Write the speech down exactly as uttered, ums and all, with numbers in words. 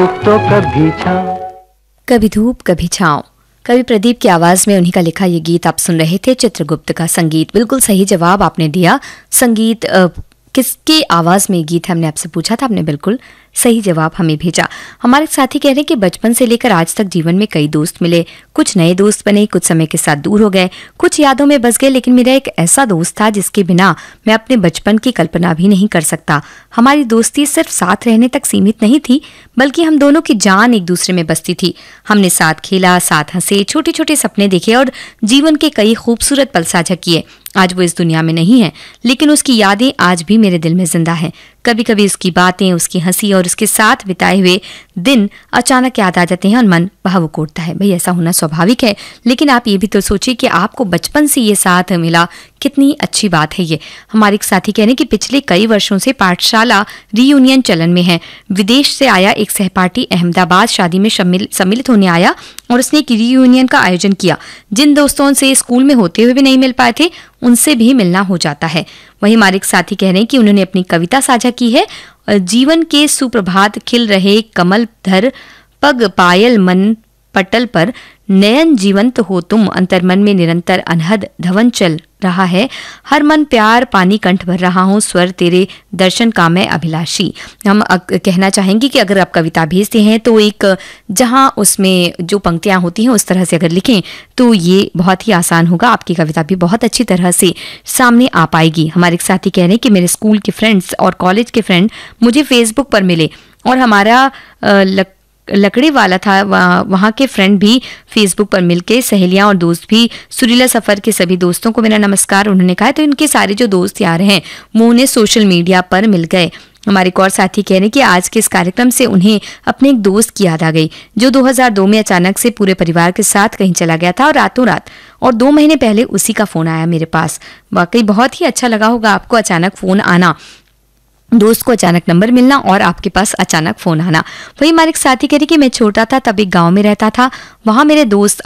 तो कभी छाँव, कभी धूप कभी छाँव। कवि प्रदीप की आवाज में उन्हीं का लिखा ये गीत आप सुन रहे थे। चित्रगुप्त का संगीत। बिल्कुल सही जवाब आपने दिया। संगीत अ, किसकी आवाज में गीत हमने आपसे पूछा था, आपने बिल्कुल सही जवाब हमें भेजा। हमारे साथी कह रहे हैं कि बचपन से लेकर आज तक जीवन में कई दोस्त मिले, कुछ नए दोस्त बने, कुछ समय के साथ दूर हो गए, कुछ यादों में बस गए, लेकिन मेरा एक ऐसा दोस्त था जिसके बिना मैं अपने बचपन की कल्पना भी नहीं कर सकता। हमारी दोस्ती सिर्फ साथ रहने तक सीमित नहीं थी, बल्कि हम दोनों की जान एक दूसरे में बसती थी। हमने साथ खेला, साथ हंसे, छोटे छोटे सपने देखे और जीवन के कई खूबसूरत पल साझा किए। आज वो इस दुनिया में नहीं है, लेकिन उसकी यादें आज भी मेरे दिल में जिंदा हैं। कभी कभी उसकी बातें, उसकी हंसी और उसके साथ बिताए हुए दिन अचानक याद आ जाते हैं और मन भावुक उठता है। भाई ऐसा होना स्वाभाविक है, लेकिन आप ये भी तो सोचिए कि आपको बचपन से ये साथ मिला, कितनी अच्छी बात है ये। हमारे एक साथी कह रहे हैं कि पिछले कई वर्षों से पाठशाला रीयूनियन चलन में है। विदेश से आया एक सहपाठी अहमदाबाद शादी में सम्मिल, सम्मिलित होने आया और उसने एक रीयूनियन का आयोजन किया। जिन दोस्तों से स्कूल में होते हुए भी नहीं मिल पाए थे, उनसे भी मिलना हो जाता है। वहीं हमारे एक साथी कह रहे हैं कि उन्होंने अपनी कविता साझा की है। जीवन के सुप्रभात खिल रहे कमल धर, पग पायल मन पटल पर, नयन जीवंत हो तुम, अंतर्मन में निरंतर अनहद धवन चल रहा है, हर मन प्यार पानी कंठ भर रहा हूँ, स्वर तेरे दर्शन का मैं अभिलाषी। हम कहना चाहेंगे कि अगर आप कविता भेजते हैं तो एक जहां उसमें जो पंक्तियां होती हैं उस तरह से अगर लिखें तो ये बहुत ही आसान होगा, आपकी कविता भी बहुत अच्छी तरह से सामने आ पाएगी। हमारे एक साथी कह रहे हैं कि मेरे स्कूल के फ्रेंड्स और कॉलेज के फ्रेंड मुझे फेसबुक पर मिले और हमारा लक लकड़ी वाला था, वहाँ के फ्रेंड भी फेसबुक पर मिलके, सहेलियां और दोस्त भी, सुरीला सफर के सभी दोस्तों को मेरा नमस्कार उन्होंने कहा। तो इनके सारे जो दोस्त यार हैं वो उन्हें सोशल मीडिया पर मिल गए। हमारे एक और साथी कह रहे हैं कि आज के इस कार्यक्रम से उन्हें अपने एक दोस्त की याद आ गई जो दो हज़ार दो में अचानक से पूरे परिवार के साथ कहीं चला गया था और रातों रात, और दो महीने पहले उसी का फोन आया मेरे पास। वाकई बहुत ही अच्छा लगा होगा आपको अचानक फोन आना, दोस्त को अचानक नंबर मिलना और आपके पास अचानक फोन आना। वही हमारे एक साथी कह रही कि मैं छोटा था तब एक गांव में रहता था, वहां मेरे दोस्त